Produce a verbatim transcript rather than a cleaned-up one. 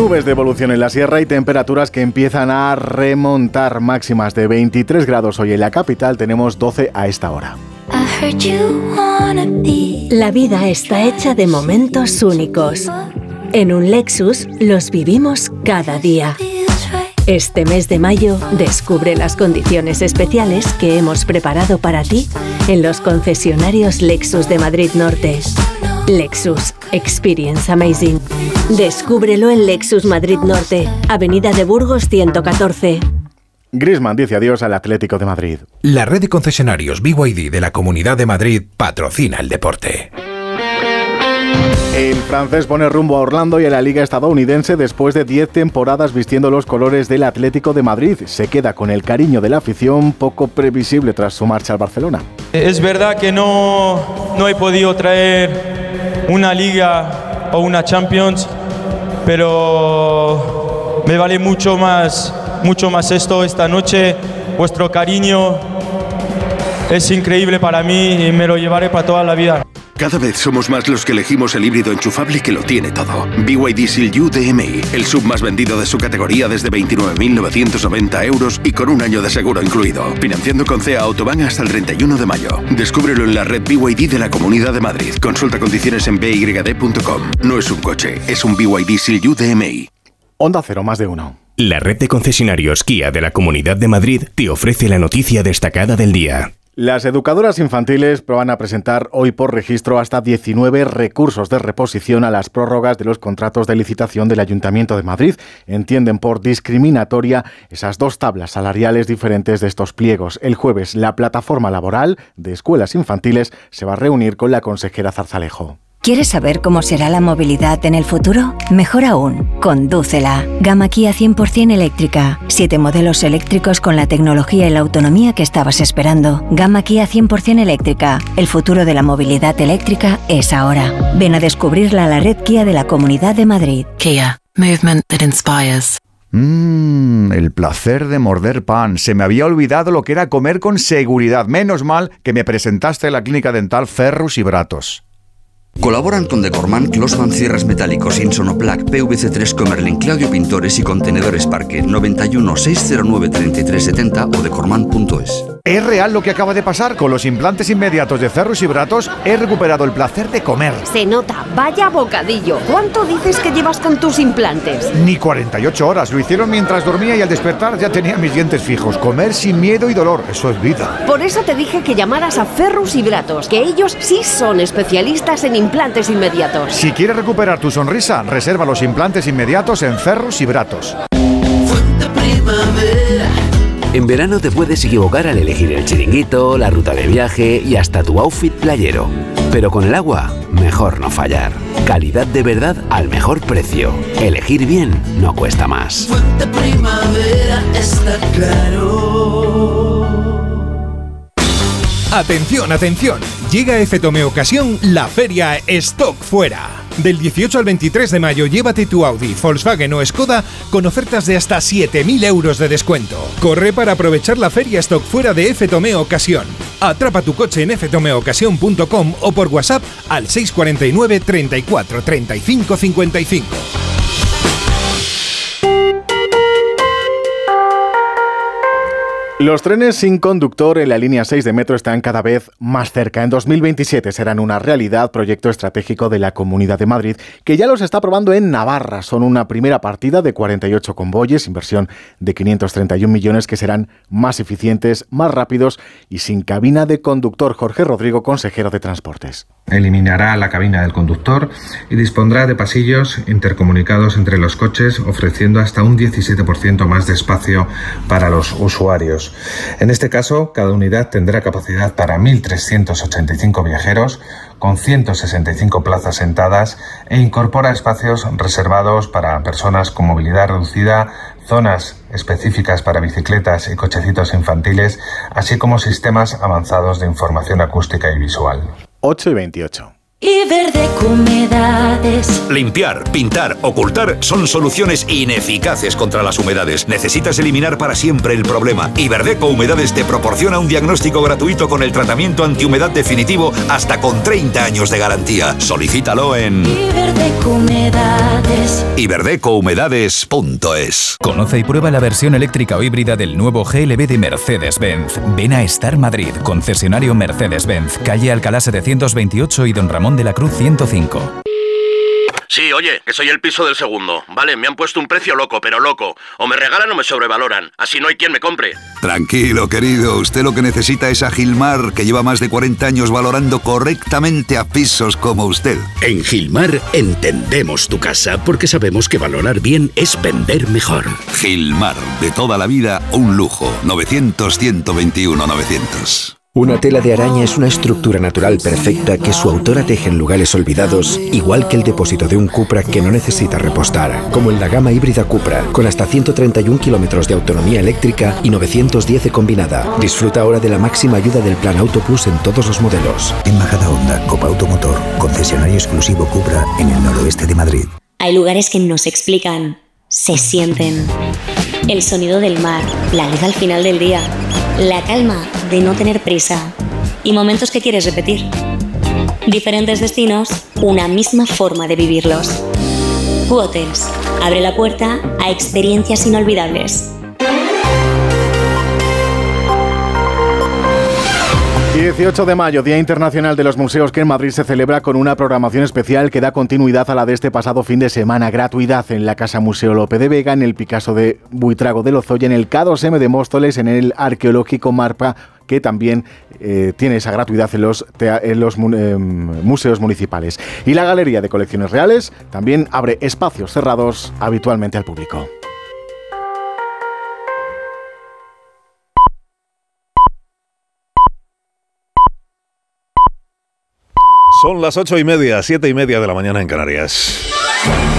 Nubes de evolución en la sierra y temperaturas que empiezan a remontar, máximas de veintitrés grados hoy en la capital, tenemos doce a esta hora. La vida está hecha de momentos únicos. En un Lexus los vivimos cada día. Este mes de mayo, descubre las condiciones especiales que hemos preparado para ti en los concesionarios Lexus de Madrid Norte. Lexus. Experience Amazing. Descúbrelo en Lexus Madrid Norte, Avenida de Burgos ciento catorce. Griezmann dice adiós al Atlético de Madrid. La red de concesionarios B Y D de la Comunidad de Madrid patrocina el deporte. El francés pone rumbo a Orlando y a la Liga estadounidense después de diez temporadas vistiendo los colores del Atlético de Madrid. Se queda con el cariño de la afición, poco previsible tras su marcha al Barcelona. Es verdad que no, no he podido traer una Liga o una Champions, pero me vale mucho más, mucho más esto esta noche. Vuestro cariño es increíble para mí y me lo llevaré para toda la vida. Cada vez somos más los que elegimos el híbrido enchufable que lo tiene todo. B Y D Seal U D M I, el sub más vendido de su categoría desde veintinueve mil novecientos noventa euros y con un año de seguro incluido. Financiando con C E A Autobahn hasta el treinta y uno de mayo. Descúbrelo en la red B Y D de la Comunidad de Madrid. Consulta condiciones en b y d punto com. No es un coche, es un B Y D Seal U D M I. Onda Cero, más de uno. La red de concesionarios Kia de la Comunidad de Madrid te ofrece la noticia destacada del día. Las educadoras infantiles van a presentar hoy por registro hasta diecinueve recursos de reposición a las prórrogas de los contratos de licitación del Ayuntamiento de Madrid. Entienden por discriminatoria esas dos tablas salariales diferentes de estos pliegos. El jueves, la plataforma laboral de escuelas infantiles se va a reunir con la consejera Zarzalejo. ¿Quieres saber cómo será la movilidad en el futuro? Mejor aún, condúcela. Gama Kia cien por ciento eléctrica. Siete modelos eléctricos con la tecnología y la autonomía que estabas esperando. Gama Kia cien por ciento eléctrica. El futuro de la movilidad eléctrica es ahora. Ven a descubrirla a la red Kia de la Comunidad de Madrid. Kia. Movement that inspires. Mmm, el placer de morder pan. Se me había olvidado lo que era comer con seguridad. Menos mal que me presentaste en la clínica dental Ferrus y Bratos. Colaboran con Decorman, Closman Cierres Metálicos, Insonoplac, P V C tres Comerlin, Claudio Pintores y Contenedores Parque. Noventa y uno, seiscientos nueve, treinta y tres setenta o decorman punto es. Es real lo que acaba de pasar. Con los implantes inmediatos de Ferrus y Bratos he recuperado el placer de comer. Se nota, vaya bocadillo. ¿Cuánto dices que llevas con tus implantes? Ni cuarenta y ocho horas. Lo hicieron mientras dormía y al despertar ya tenía mis dientes fijos. Comer sin miedo y dolor, eso es vida. Por eso te dije que llamaras a Ferrus y Bratos, que ellos sí son especialistas en implantes inmediatos. Si quieres recuperar tu sonrisa, reserva los implantes inmediatos en Ferrus y Bratos. En verano te puedes equivocar al elegir el chiringuito, la ruta de viaje y hasta tu outfit playero. Pero con el agua, mejor no fallar. Calidad de verdad al mejor precio. Elegir bien no cuesta más. Fuente Primavera está claro. Atención, atención. Llega a Efetome Ocasión la feria Stock Fuera. Del dieciocho al veintitrés de mayo llévate tu Audi, Volkswagen o Skoda con ofertas de hasta siete mil euros de descuento. Corre para aprovechar la feria Stock Fuera de Efetome Ocasión. Atrapa tu coche en efetome ocasión punto com o por WhatsApp al seis cuatro nueve, treinta y cuatro, treinta y cinco cincuenta y cinco. Los trenes sin conductor en la línea seis de metro están cada vez más cerca. En dos mil veintisiete serán una realidad, proyecto estratégico de la Comunidad de Madrid, que ya los está probando en Navarra. Son una primera partida de cuarenta y ocho convoyes, inversión de quinientos treinta y un millones que serán más eficientes, más rápidos y sin cabina de conductor. Jorge Rodrigo, consejero de Transportes. Eliminará la cabina del conductor y dispondrá de pasillos intercomunicados entre los coches, ofreciendo hasta un diecisiete por ciento más de espacio para los usuarios. En este caso, cada unidad tendrá capacidad para mil trescientos ochenta y cinco viajeros, con ciento sesenta y cinco plazas sentadas, e incorpora espacios reservados para personas con movilidad reducida, zonas específicas para bicicletas y cochecitos infantiles, así como sistemas avanzados de información acústica y visual. ocho y veintiocho. Iberdeco Humedades. Limpiar, pintar, ocultar son soluciones ineficaces contra las humedades. Necesitas eliminar para siempre el problema. Iberdeco Humedades te proporciona un diagnóstico gratuito con el tratamiento antihumedad definitivo hasta con treinta años de garantía. Solicítalo en Iberdeco Humedades. y verdecohumedades punto es. Conoce y prueba la versión eléctrica o híbrida del nuevo G L B de Mercedes-Benz. Ven a Star Madrid, concesionario Mercedes-Benz, calle Alcalá setecientos veintiocho y Don Ramón de la Cruz ciento cinco. Sí, oye, que soy el piso del segundo. Vale, me han puesto un precio loco, pero loco. O me regalan o me sobrevaloran. Así no hay quien me compre. Tranquilo, querido. Usted lo que necesita es a Gilmar, que lleva más de cuarenta años valorando correctamente a pisos como usted. En Gilmar entendemos tu casa porque sabemos que valorar bien es vender mejor. Gilmar, de toda la vida, un lujo. novecientos, ciento veintiuno, novecientos. Una tela de araña es una estructura natural perfecta que su autora teje en lugares olvidados, igual que el depósito de un Cupra que no necesita repostar, como en la gama híbrida Cupra, con hasta ciento treinta y un kilómetros de autonomía eléctrica y novecientos diez de combinada. Disfruta ahora de la máxima ayuda del Plan Auto Plus en todos los modelos. En Majada Honda, Copa Automotor, concesionario exclusivo Cupra en el noroeste de Madrid. Hay lugares que no se explican, se sienten. El sonido del mar, la luz al final del día, la calma de no tener prisa y momentos que quieres repetir. Diferentes destinos, una misma forma de vivirlos. Q Hotels abre la puerta a experiencias inolvidables. dieciocho de mayo, Día Internacional de los Museos, que en Madrid se celebra con una programación especial que da continuidad a la de este pasado fin de semana. Gratuidad en la Casa Museo Lope de Vega, en el Picasso de Buitrago de Lozoya, en el K dos M de Móstoles, en el Arqueológico Marpa, que también eh, tiene esa gratuidad en los, en los eh, museos municipales. Y la Galería de Colecciones Reales también abre espacios cerrados habitualmente al público. Son las ocho y media, siete y media de la mañana en Canarias.